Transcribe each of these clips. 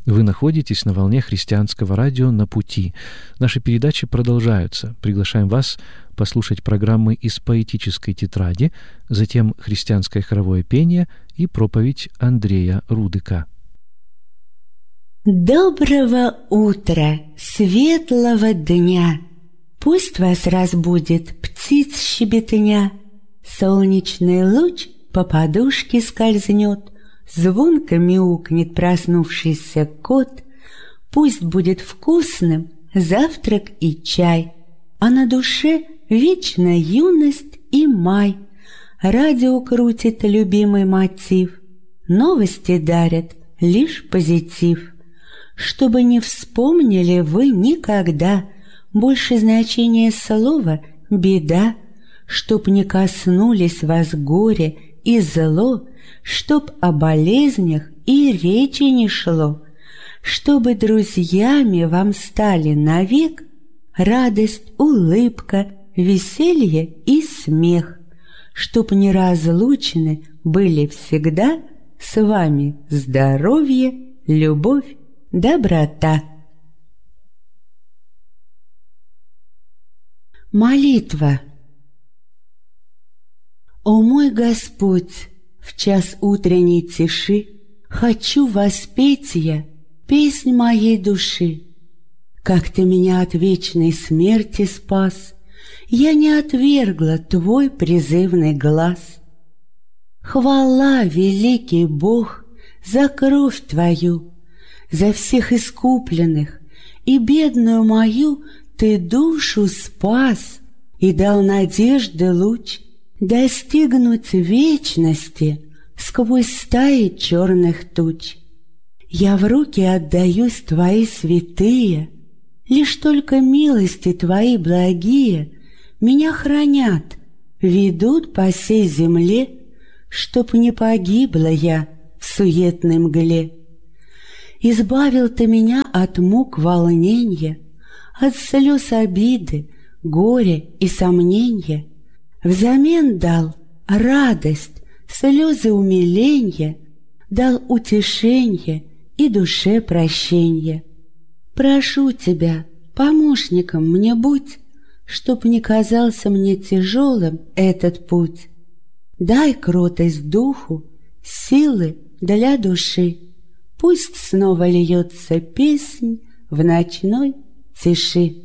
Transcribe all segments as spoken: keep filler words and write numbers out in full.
Вы находитесь на волне христианского радио «На пути». Наши передачи продолжаются. Приглашаем вас послушать программы из поэтической тетради, затем христианское хоровое пение и проповедь Андрея Рудыка. Доброго утра, светлого дня! Пусть вас разбудит птиц щебетня, солнечный луч по подушке скользнет, звонко мяукнет проснувшийся кот. Пусть будет вкусным завтрак и чай, а на душе вечная юность и май. Радио крутит любимый мотив, новости дарят лишь позитив. Чтобы не вспомнили вы никогда больше значения слова «беда», чтоб не коснулись вас горе и зло, чтоб о болезнях и речи не шло, чтобы друзьями вам стали навек радость, улыбка, веселье и смех, чтоб неразлучны были всегда с вами здоровье, любовь, доброта. Молитва. О мой Господь, в час утренней тиши хочу воспеть я песнь моей души. Как Ты меня от вечной смерти спас, я не отвергла Твой призывный глаз. Хвала, великий Бог, за кровь Твою, за всех искупленных, и бедную мою Ты душу спас и дал надежды луч достигнуть вечности сквозь стаи черных туч. Я в руки отдаюсь Твои святые, лишь только милости Твои благие меня хранят, ведут по сей земле, чтоб не погибла я в суетной мгле. Избавил Ты меня от мук волнения, от слез обиды, горя и сомнения, взамен дал радость, слезы умиления, дал утешение и душе прощение. Прошу Тебя, помощником мне будь, чтоб не казался мне тяжелым этот путь. Дай кротость духу, силы для души, пусть снова льется песнь в ночной тиши.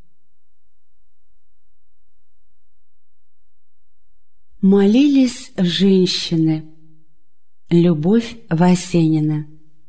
Молились женщины. Любовь Васенина.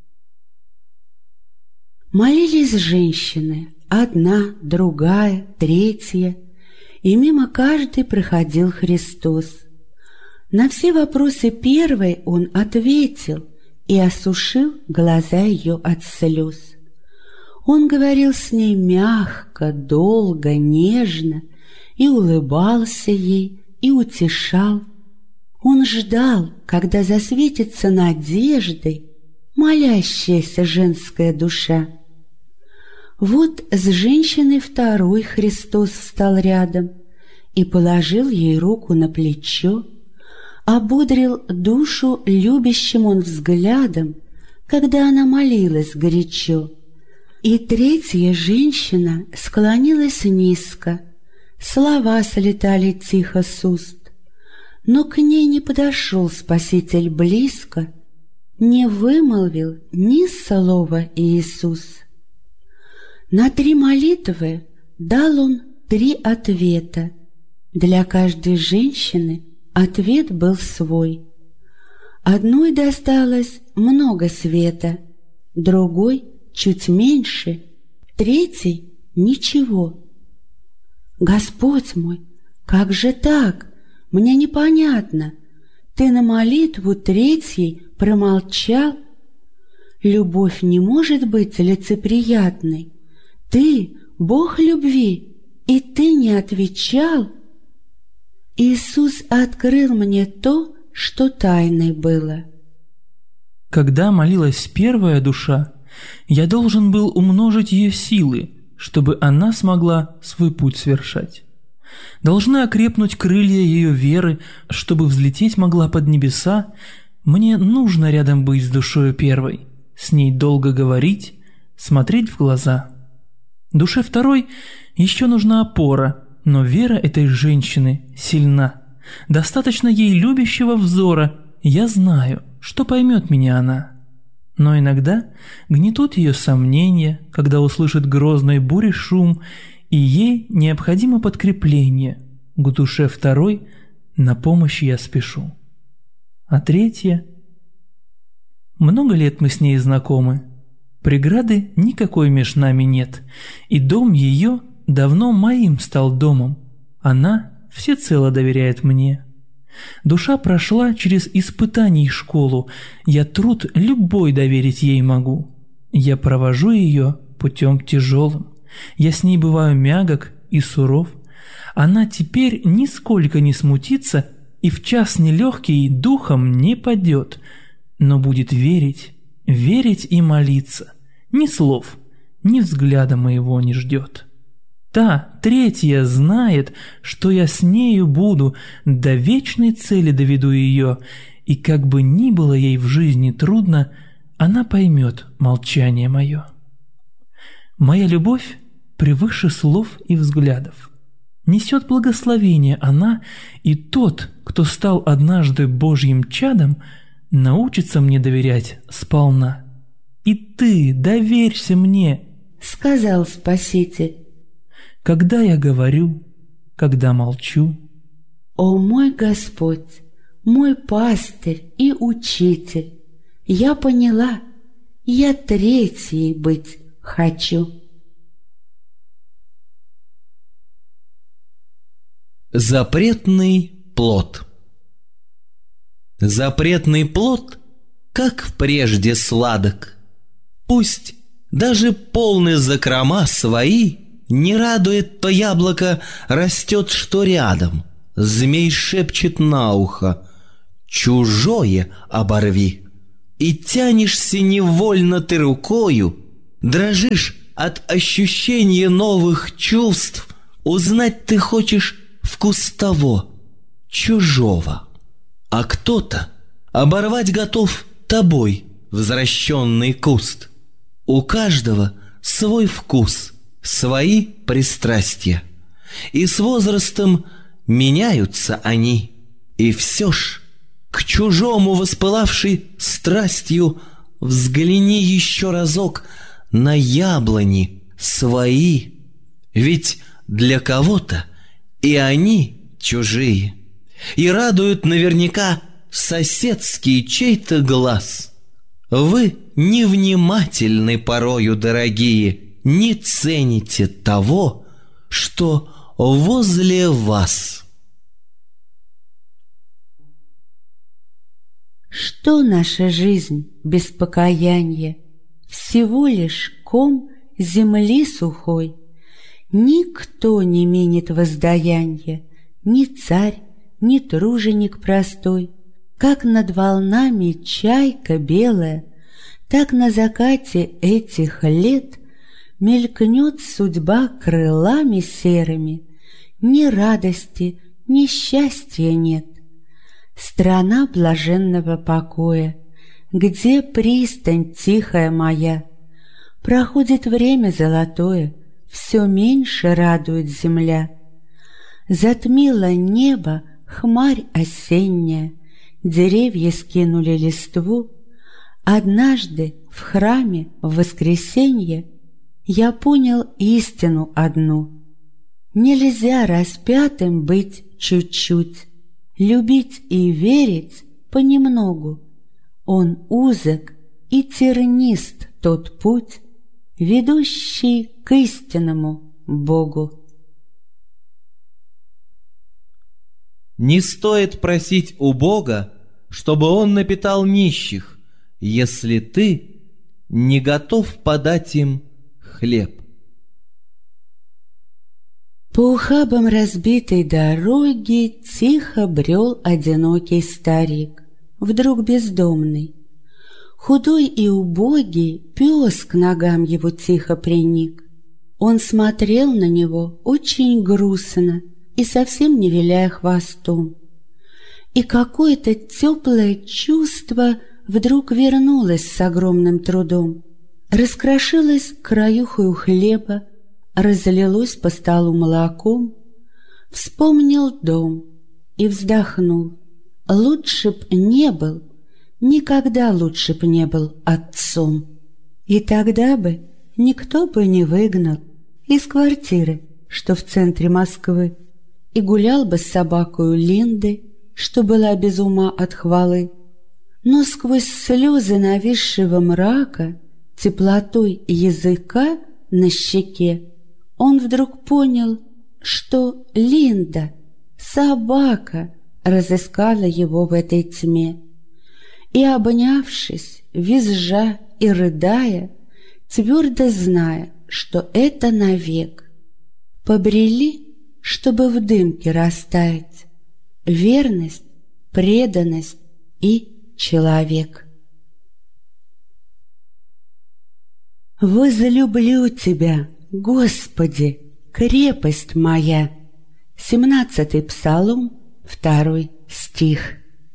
Молились женщины, одна, другая, третья, и мимо каждой проходил Христос. На все вопросы первой Он ответил и осушил глаза ее от слез. Он говорил с ней мягко, долго, нежно, и улыбался ей, и утешал. Он ждал, когда засветится надеждой молящаяся женская душа. Вот с женщиной второй Христос встал рядом и положил ей руку на плечо, ободрил душу любящим Он взглядом, когда она молилась горячо. И третья женщина склонилась низко, слова слетали тихо с уст, но к ней не подошел Спаситель близко, не вымолвил ни слова Иисус. На три молитвы дал Он три ответа. Для каждой женщины ответ был свой. Одной досталось много света, другой чуть меньше, третий ничего. Господь мой, как же так? Мне непонятно. Ты на молитву третьей промолчал? Любовь не может быть лицеприятной. Ты — Бог любви, и ты не отвечал. Иисус открыл мне то, что тайной было. Когда молилась первая душа, я должен был умножить ее силы, чтобы она смогла свой путь совершать. Должны окрепнуть крылья ее веры, чтобы взлететь могла под небеса. Мне нужно рядом быть с душою первой. с ней долго говорить, смотреть в глаза. Душе второй еще нужна опора, но вера этой женщины сильна. Достаточно ей любящего взора, я знаю, что поймет меня она. Но иногда гнетут ее сомнения, когда услышит грозной бури шум, и ей необходимо подкрепление. К душе второй на помощь я спешу. А третья... Много лет мы с ней знакомы. Преграды никакой меж нами нет, и дом ее давно моим стал домом. Она всецело доверяет мне. Душа прошла через испытаний школу, я труд любой доверить ей могу. Я провожу ее путем тяжелым, я с ней бываю мягок и суров. Она теперь нисколько не смутится и в час нелегкий духом не падет, но будет верить, верить и молиться. Ни слов, ни взгляда моего не ждет. Та, третья, знает, что я с нею буду, до вечной цели доведу ее, и как бы ни было ей в жизни трудно, она поймет молчание мое. Моя любовь превыше слов и взглядов. Несет благословение она, и тот, кто стал однажды Божьим чадом, научится мне доверять сполна. И ты доверься мне, — сказал Спаситель. Когда я говорю, когда молчу. О мой Господь, мой пастырь и учитель, я поняла, я третьей быть хочу. Запретный плод. Запретный плод, как прежде сладок. Пусть даже полны закрома свои, не радует то яблоко, растет, что рядом. Змей шепчет на ухо: чужое оборви. И тянешься невольно ты рукою, дрожишь от ощущения новых чувств. Узнать ты хочешь вкус того, чужого. А кто-то оборвать готов тобой возвращенный куст. У каждого свой вкус, свои пристрастия, и с возрастом меняются они. И все ж к чужому воспылавшей страстью взгляни еще разок на яблони свои, ведь для кого-то и они чужие, и радуют наверняка соседский чей-то глаз. Вы невнимательны порою, дорогие, не цените того, что возле вас. Что наша жизнь без покаяния? Всего лишь ком земли сухой. Никто не менит воздаянья, ни царь, ни труженик простой. Как над волнами чайка белая, так на закате этих лет мелькнет судьба крылами серыми. Ни радости, ни счастья нет. Страна блаженного покоя, где пристань тихая моя. Проходит время золотое, все меньше радует земля. Затмило небо хмарь осенняя, деревья скинули листву. Однажды в храме в воскресенье я понял истину одну: нельзя распятым быть чуть-чуть, любить и верить понемногу. Он узок и тернист тот путь, ведущий к истинному Богу. Не стоит просить у Бога, чтобы Он напитал нищих, если ты не готов подать им хлеб. По ухабам разбитой дороги тихо брел одинокий старик, вдруг бездомный. Худой и убогий пес к ногам его тихо приник. Он смотрел на него очень грустно и совсем не виляя хвостом. И какое-то теплое чувство вдруг вернулась с огромным трудом. Раскрошилась краюхою хлеба, разлилось по столу молоком. Вспомнил дом и вздохнул. Лучше б не был, никогда лучше б не был отцом. И тогда бы никто бы не выгнал из квартиры, что в центре Москвы, и гулял бы с собакою Линды, что была без ума от хвалы. Но сквозь слезы нависшего мрака, теплотой языка на щеке, он вдруг понял, что Линда, собака, разыскала его в этой тьме. И, обнявшись, визжа и рыдая, твердо зная, что это навек, побрели, чтобы в дымке растаять, верность, преданность и человек. Возлюблю тебя, Господи, крепость моя. Семнадцатый псалом, второй стих.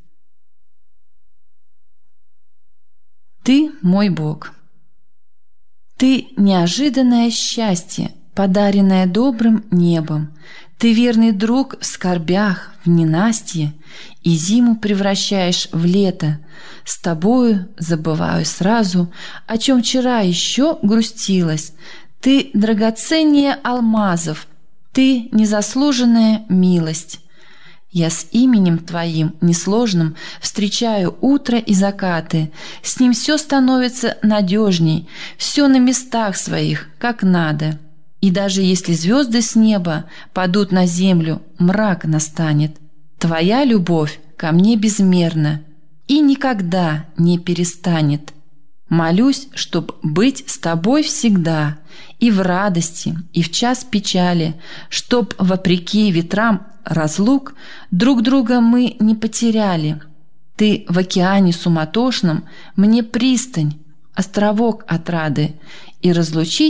Ты мой Бог. Ты неожиданное счастье, подаренное добрым небом. Ты верный друг в скорбях, в ненастье, и зиму превращаешь в лето. С тобою забываю сразу, о чем вчера еще грустилась. Ты драгоценнее алмазов, ты незаслуженная милость. Я с именем Твоим несложным встречаю утро и закаты. С ним все становится надежней, все на местах своих, как надо. И даже если звезды с неба падут на землю, мрак настанет. Твоя любовь ко мне безмерна и никогда не перестанет. Молюсь, чтоб быть с Тобой всегда, и в радости, и в час печали, чтоб, вопреки ветрам разлук, друг друга мы не потеряли. Ты в океане суматошном мне пристань, островок отрады, и разлучить